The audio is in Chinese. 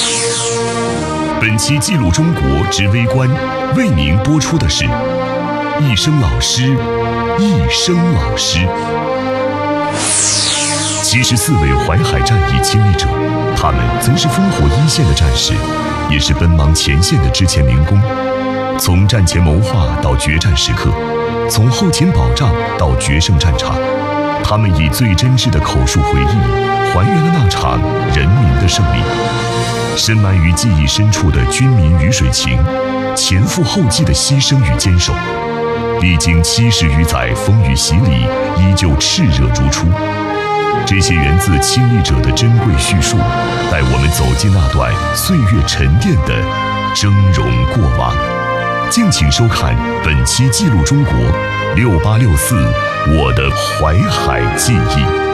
本期记录中国之微观，为您播出的是一生老师，一生老师。74位淮海战役亲历者，他们曾是烽火一线的战士，也是奔忙前线的之前民工。从战前谋划到决战时刻，从后勤保障到决胜战场，他们以最真挚的口述回忆，还原了那场人民的胜利。深埋于记忆深处的军民鱼水情，前赴后继的牺牲与坚守，历经70余载风雨洗礼，依旧炽热如初。这些源自亲历者的珍贵叙述，带我们走进那段岁月沉淀的峥嵘过往。敬请收看本期记录中国6864我的淮海记忆。